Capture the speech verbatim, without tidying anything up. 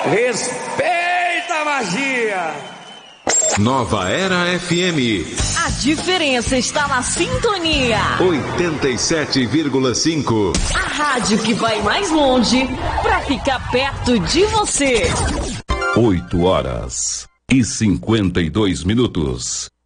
Respeita a magia! Nova Era F M. A diferença está na sintonia. oitenta e sete vírgula cinco. A rádio que vai mais longe para ficar perto de você. oito horas e cinquenta e dois minutos.